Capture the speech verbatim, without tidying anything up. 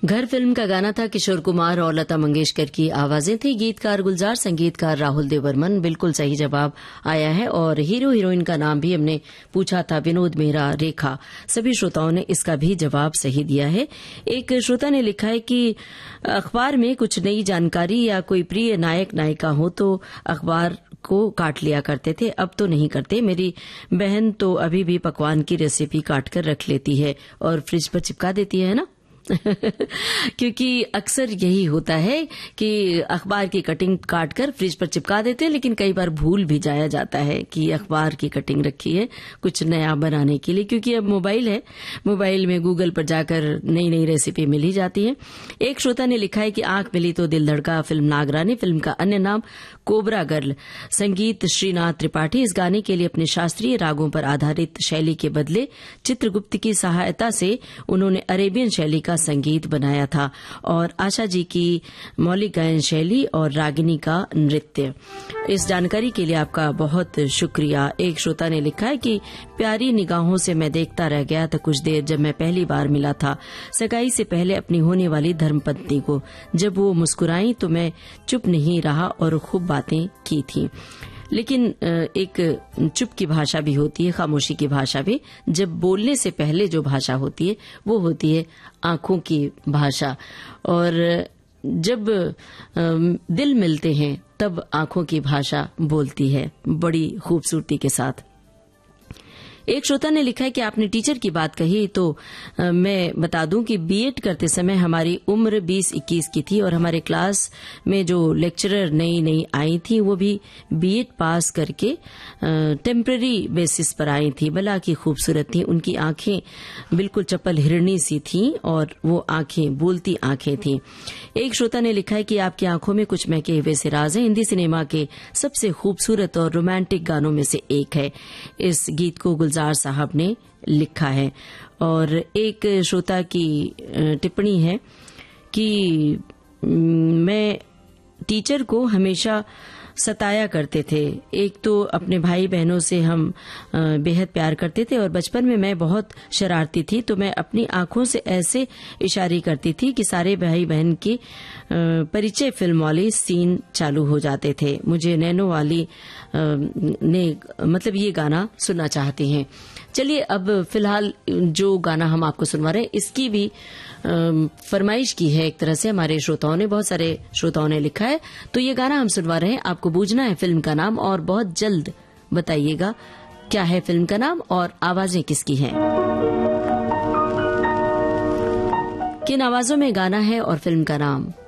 घर फिल्म का गाना था। किशोर कुमार और लता मंगेशकर की आवाजें थी। गीतकार गुलजार, संगीतकार राहुल देवर्मन। बिल्कुल सही जवाब आया है। और हीरो हीरोइन का नाम भी हमने पूछा था, विनोद मेहरा, रेखा। सभी श्रोताओं ने इसका भी जवाब सही दिया है। एक श्रोता ने लिखा है कि अखबार में कुछ नई जानकारी या कोई प्रिय नायक नायिका हो तो अखबार को काट लिया करते थे, अब तो नहीं करते। मेरी बहन तो अभी भी पकवान की रेसिपी काट कर रख लेती है और फ्रिज पर चिपका देती है ना। क्योंकि अक्सर यही होता है कि अखबार की कटिंग काटकर फ्रिज पर चिपका देते हैं, लेकिन कई बार भूल भी जाया जाता है कि अखबार की कटिंग रखी है कुछ नया बनाने के लिए, क्योंकि अब मोबाइल है, मोबाइल में गूगल पर जाकर नई नई रेसिपी मिल ही जाती है। एक श्रोता ने लिखा है कि आंख मिली तो दिल धड़का, फिल्म नागरानी, फिल्म का अन्य नाम कोबरा गर्ल, संगीत श्रीनाथ त्रिपाठी। इस गाने के लिए अपने शास्त्रीय रागों पर आधारित शैली के बदले चित्रगुप्त की सहायता से उन्होंने अरेबियन शैली का संगीत बनाया था, और आशा जी की मौलिक गायन शैली और रागिनी का नृत्य। इस जानकारी के लिए आपका बहुत शुक्रिया। एक श्रोता ने लिखा है कि प्यारी निगाहों से मैं देखता रह गया था कुछ देर, जब मैं पहली बार मिला था सगाई से पहले अपनी होने वाली धर्मपत्नी को। जब वो मुस्कुराई तो मैं चुप नहीं रहा और खूब बातें की थी। लेकिन एक चुप की भाषा भी होती है, खामोशी की भाषा भी। जब बोलने से पहले जो भाषा होती है वो होती है आंखों की भाषा, और जब दिल मिलते हैं तब आंखों की भाषा बोलती है बड़ी खूबसूरती के साथ। एक श्रोता ने लिखा है कि आपने टीचर की बात कही तो आ, मैं बता दूं कि बीएड करते समय हमारी उम्र बीस इक्कीस की थी, और हमारे क्लास में जो लेक्चरर नई नई आई थी वो भी बीएड पास करके टेम्पररी बेसिस पर आई थी। भला की खूबसूरत थी, उनकी आंखें बिल्कुल चप्पल हिरणी सी थी और वो आंखें बोलती आंखें थी। एक श्रोता ने लिखा है कि आपकी आंखों में कुछ महके हुए से राज है, हिंदी सिनेमा के सबसे खूबसूरत और रोमांटिक गानों में से एक है। इस गीत को गुलजार साहब ने लिखा है। और एक श्रोता की टिप्पणी है कि मैं टीचर को हमेशा सताया करते थे। एक तो अपने भाई बहनों से हम बेहद प्यार करते थे, और बचपन में मैं बहुत शरारती थी, तो मैं अपनी आंखों से ऐसे इशारे करती थी कि सारे भाई बहन के परिचय फिल्म वाले सीन चालू हो जाते थे। मुझे नैनो वाली ने मतलब ये गाना सुनना चाहती हैं। चलिए अब फिलहाल जो गाना हम आपको सुनवा रहे हैं इसकी भी फरमाइश की है एक तरह से हमारे श्रोताओं ने, बहुत सारे श्रोताओं ने लिखा है। तो ये गाना हम सुनवा रहे हैं, आपको बूझना है फिल्म का नाम और बहुत जल्द बताइएगा क्या है फिल्म का नाम और आवाजें किसकी हैं, किन आवाजों में गाना है और फिल्म का नाम।